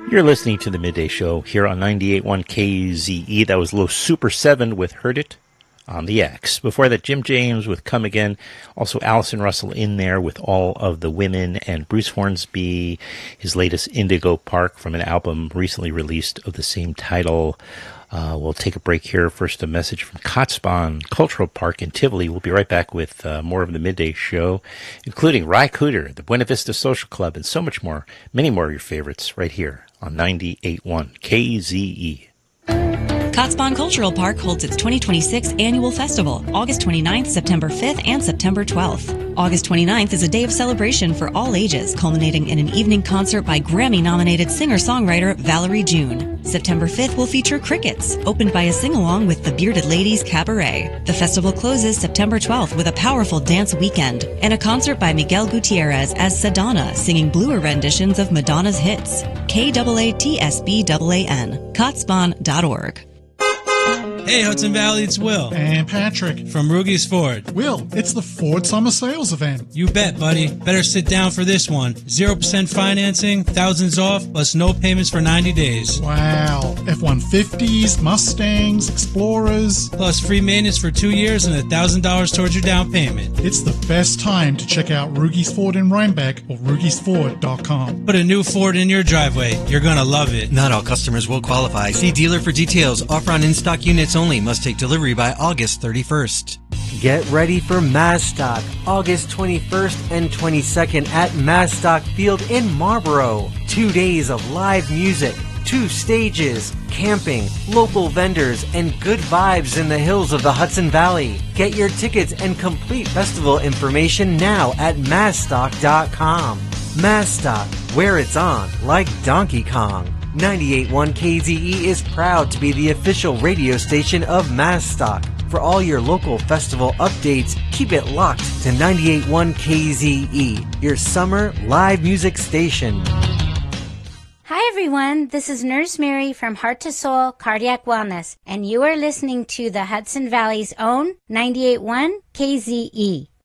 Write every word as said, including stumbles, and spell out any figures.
You're listening to the Midday Show here on ninety-eight point one K Z E. That was Los Super seven with Heard It on the X. Before that, Jim James with Come Again. Also, Allison Russell in there with All of the Women. And Bruce Hornsby, his latest Indigo Park from an album recently released of the same title. Uh, we'll take a break here. First, a message from Kotzebue Cultural Park in Tivoli. We'll be right back with uh, more of the Midday Show, including Ry Cooder, the Buena Vista Social Club, and so much more. Many more of your favorites right here on ninety-eight point one K Z E. Kotzebue Cultural Park holds its twenty twenty-six annual festival, August twenty-ninth, September fifth, and September twelfth. August twenty-ninth is a day of celebration for all ages, culminating in an evening concert by Grammy-nominated singer-songwriter Valerie June. September fifth will feature Crickets, opened by a sing-along with the Bearded Ladies Cabaret. The festival closes September twelfth with a powerful dance weekend and a concert by Miguel Gutierrez as Sedona, singing bluer renditions of Madonna's hits. K A A T S B A A N, kotzebue dot org. Hey, Hudson Valley, it's Will. And Patrick. From Rugy's Ford. Will, it's the Ford Summer Sales Event. You bet, buddy. Better sit down for this one. zero percent financing, thousands off, plus no payments for ninety days. Wow. F one fifties, Mustangs, Explorers. Plus free maintenance for two years and one thousand dollars towards your down payment. It's the best time to check out Rugy's Ford in Rhinebeck or ruggies ford dot com. Put a new Ford in your driveway. You're going to love it. Not all customers will qualify. See dealer for details. Offer on in-stock units only. Must take delivery by August thirty-first. Get ready for Mastock, August twenty-first and twenty-second at Mastock Field in Marlboro. Two days of live music, two stages, camping, local vendors, and good vibes in the hills of the Hudson Valley. Get your tickets and complete festival information now at mastock dot com. Mastock, where it's on, like Donkey Kong. ninety-eight point one K Z E is proud to be the official radio station of Mastock. For all your local festival updates, keep it locked to ninety-eight point one K Z E, your summer live music station. Hi everyone, this is Nurse Mary from Heart to Soul Cardiac Wellness, and you are listening to the Hudson Valley's own ninety-eight point one K Z E.